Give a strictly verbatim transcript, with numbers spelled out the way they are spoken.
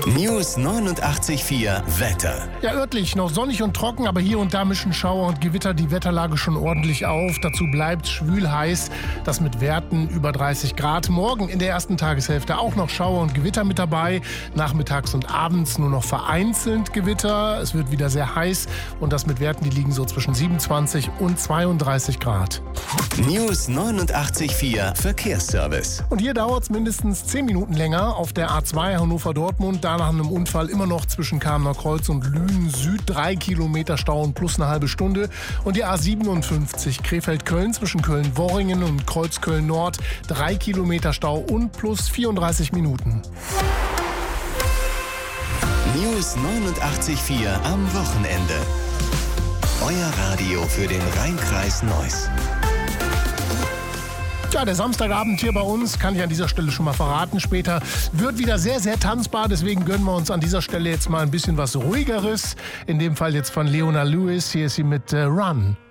News neunundachtzig Komma vier Wetter. Ja, örtlich noch sonnig und trocken, aber hier und da mischen Schauer und Gewitter die Wetterlage schon ordentlich auf. Dazu bleibt schwül heiß, das mit Werten über dreißig Grad. Morgen in der ersten Tageshälfte auch noch Schauer und Gewitter mit dabei. Nachmittags und abends nur noch vereinzelt Gewitter. Es wird wieder sehr heiß und das mit Werten, die liegen so zwischen siebenundzwanzig und zweiunddreißig Grad. News neunundachtzig Komma vier Verkehrsservice. Und hier dauert es mindestens zehn Minuten länger auf der A zwei Hannover-Dortmund. Da nach einem Unfall immer noch zwischen Kamener Kreuz und Lünen Süd drei Kilometer Stau und plus eine halbe Stunde. Und die A siebenundfünfzig Krefeld-Köln zwischen Köln-Worringen und Kreuzköln-Nord drei Kilometer Stau und plus vierunddreißig Minuten. News neunundachtzig Komma vier am Wochenende. Euer Radio für den Rhein-Kreis Neuss. Ja, der Samstagabend hier bei uns, kann ich an dieser Stelle schon mal verraten, später wird wieder sehr, sehr tanzbar. Deswegen gönnen wir uns an dieser Stelle jetzt mal ein bisschen was Ruhigeres. In dem Fall jetzt von Leona Lewis. Hier ist sie mit äh, Run.